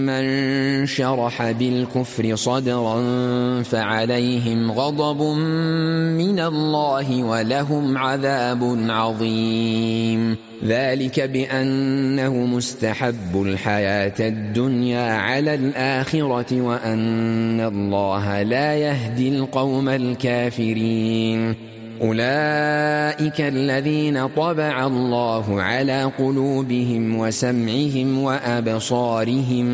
من شرح بالكفر صدرا فعليهم غضب من الله ولهم عذاب عظيم. ذلك بأنه مستحب الحياة الدنيا على الآخرة وأن الله لا يهدي القوم الكافرين. أولئك الذين طبع الله على قلوبهم وسمعهم وأبصارهم